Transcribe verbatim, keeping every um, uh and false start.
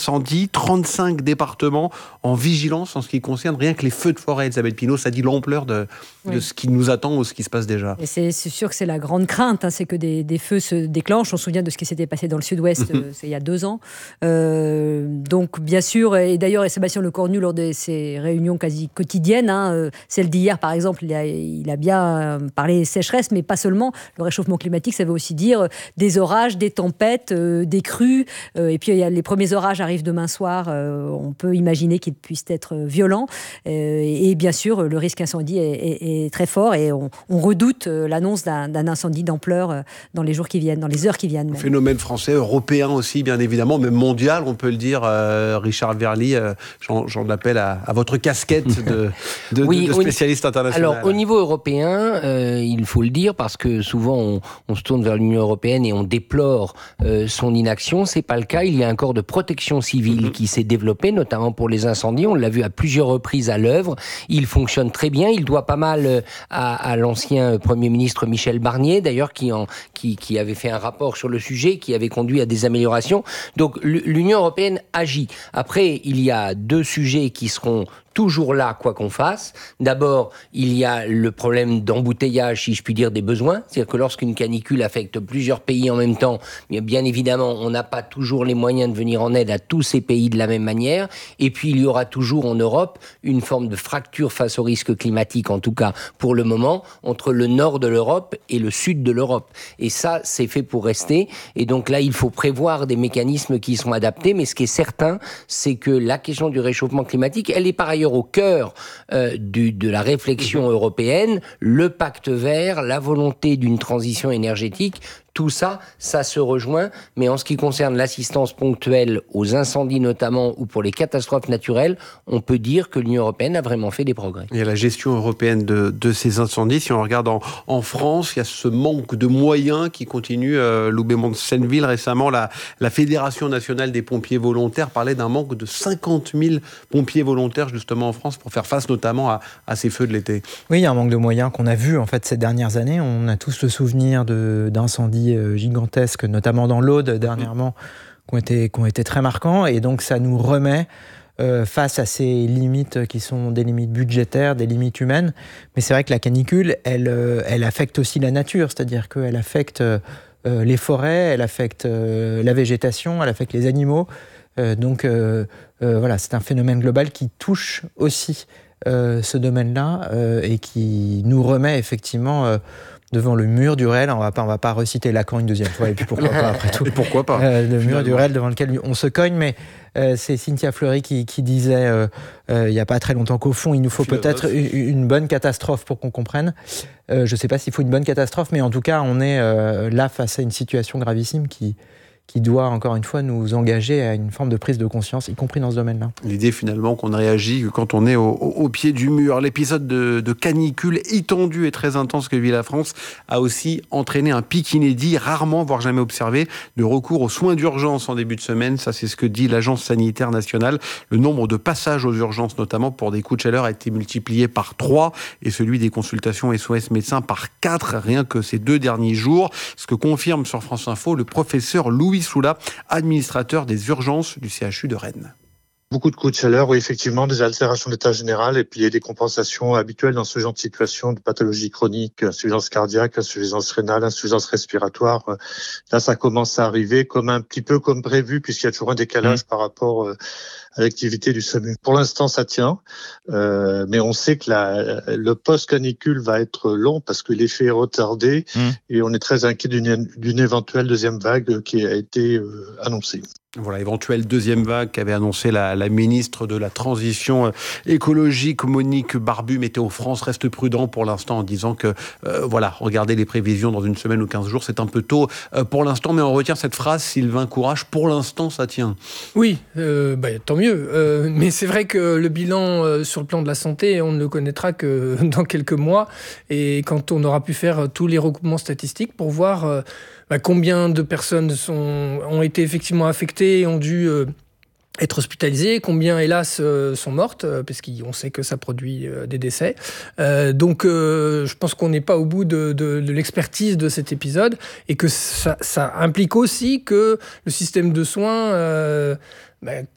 incendie, trente-cinq départements en vigilance en ce qui concerne rien que les feux de forêt. Elisabeth Pinault, ça dit l'ampleur de, oui. de ce qui nous attend ou ce qui se passe déjà. Et c'est, c'est sûr que c'est la grande crainte, hein, c'est que des, des feux se déclenchent. On se souvient de ce qui s'était passé dans le sud-ouest euh, c'est il y a deux ans. Euh, donc bien sûr, et d'ailleurs Sébastien Lecornu, lors de ses réunions quasi quotidiennes, hein, euh, celle d'hier par exemple, il a, il a bien parlé sécheresse, mais pas seulement. Le réchauffement climatique, ça veut aussi dire des orages, des tempêtes, euh, des crues. Euh, et puis il y a, les premiers orages arrivent demain soir. Euh, on peut imaginer qu'ils puissent être violents. Euh, et, et bien sûr, le risque incendie est, est, est très fort et on, on redoute l'annonce d'un, d'un incendie d'ampleur dans les jours qui viennent, dans les heures qui viennent. Même. Phénomène français, européen aussi, bien évidemment, même mondial, on peut le dire. Euh, Richard Verly, euh, j'en, j'en appelle à, à votre casquette de, de, oui, de spécialiste au, international. Alors, au niveau européen, euh, il faut le dire, parce que souvent on, on se tourne vers l'Union européenne et on déplore euh, son inaction. C'est pas le cas. Il y a un corps de protection civile mm-hmm. qui s'est développé, notamment pour les incendies. On l'a vu à plusieurs reprises à l'œuvre. Il fonctionne très bien. Il doit pas mal à, à l'ancien Premier ministre Michel Barnier, d'ailleurs, qui, en, qui, qui avait fait un rapport sur le sujet, qui avait conduit à des améliorations. Donc, l'Union européenne agit. Après, il y a deux sujets qui seront toujours là, quoi qu'on fasse. D'abord, il y a le problème d'embouteillage, si je puis dire, des besoins. C'est-à-dire que lorsqu'une canicule affecte plusieurs pays en même temps, bien évidemment, on n'a pas toujours les moyens de venir en aide à tous ces pays de la même manière. Et puis, il y aura toujours en Europe une forme de fracture face au risque climatique, en tout cas pour le moment, entre le nord de l'Europe et le sud de l'Europe. Et ça, c'est fait pour rester. Et donc là, il faut prévoir des mécanismes qui sont adaptés. Mais ce qui est certain, c'est que la question du réchauffement climatique, elle est par ailleurs au cœur euh, du, de la réflexion européenne, le pacte vert, la volonté d'une transition énergétique. Tout ça, ça se rejoint, mais en ce qui concerne l'assistance ponctuelle aux incendies notamment ou pour les catastrophes naturelles, on peut dire que l'Union européenne a vraiment fait des progrès. Il y a la gestion européenne de, de ces incendies. Si on regarde en, en France, il y a ce manque de moyens qui continue. Euh, Loubet-Mont-Senneville, récemment, la, la Fédération nationale des pompiers volontaires parlait d'un manque de cinquante mille pompiers volontaires justement en France pour faire face notamment à, à ces feux de l'été. Oui, il y a un manque de moyens qu'on a vu en fait ces dernières années. On a tous le souvenir de, d'incendies gigantesques, notamment dans l'Aude dernièrement, qui ont été, qui ont été très marquants. Et donc, ça nous remet euh, face à ces limites qui sont des limites budgétaires, des limites humaines. Mais c'est vrai que la canicule, elle, euh, elle affecte aussi la nature, c'est-à-dire qu'elle affecte euh, les forêts, elle affecte euh, la végétation, elle affecte les animaux. Euh, donc, euh, euh, voilà, c'est un phénomène global qui touche aussi euh, ce domaine-là euh, et qui nous remet effectivement... Euh, devant le mur du réel, on va pas, on va pas reciter Lacan une deuxième fois, et puis pourquoi pas après tout. Et pourquoi pas euh, Le mur du réel devant lequel on se cogne, mais euh, c'est Cynthia Fleury qui, qui disait euh, euh, il y a pas très longtemps qu'au fond, il nous faut Philosophe. peut-être une, une bonne catastrophe pour qu'on comprenne. Euh, je sais pas s'il faut une bonne catastrophe, mais en tout cas, on est euh, là face à une situation gravissime qui qui doit, encore une fois, nous engager à une forme de prise de conscience, y compris dans ce domaine-là. L'idée, finalement, qu'on ne réagit que quand on est au, au, au pied du mur. L'épisode de, de canicule étendue et très intense que vit la France a aussi entraîné un pic inédit, rarement, voire jamais observé, de recours aux soins d'urgence en début de semaine. Ça, c'est ce que dit l'Agence sanitaire nationale. Le nombre de passages aux urgences, notamment pour des coups de chaleur, a été multiplié par trois et celui des consultations S O S médecins par quatre, rien que ces deux derniers jours. Ce que confirme sur France Info le professeur Louis Soula, administrateur des urgences du C H U de Rennes. Beaucoup de coups de chaleur, oui, effectivement, des altérations d'état général et puis il y a des compensations habituelles dans ce genre de situation de pathologie chronique, insuffisance cardiaque, insuffisance rénale, insuffisance respiratoire. Là, ça commence à arriver comme un petit peu comme prévu puisqu'il y a toujours un décalage mmh. par rapport à l'activité du SAMU. Pour l'instant, ça tient, euh, mais on sait que la, le post-canicule va être long parce que l'effet est retardé mmh. et on est très inquiet d'une, d'une éventuelle deuxième vague qui a été euh, annoncée. Voilà, éventuelle deuxième vague qu'avait annoncé la, la ministre de la Transition écologique, Monique Barbu. Météo France reste prudent pour l'instant en disant que, euh, voilà, regardez les prévisions dans une semaine ou quinze jours, c'est un peu tôt euh, pour l'instant, mais on retient cette phrase, Sylvain Courage, pour l'instant ça tient. Oui, euh, bah, tant mieux, euh, mais c'est vrai que le bilan euh, sur le plan de la santé, on ne le connaîtra que dans quelques mois, et quand on aura pu faire tous les recoupements statistiques pour voir euh, bah, combien de personnes sont, ont été effectivement affectées et ont dû euh, être hospitalisées, combien hélas euh, sont mortes, euh, parce qu'on sait que ça produit euh, des décès. Euh, donc euh, je pense qu'on n'est pas au bout de, de, de l'expertise de cet épisode et que ça, ça implique aussi que le système de soins... Euh, bah,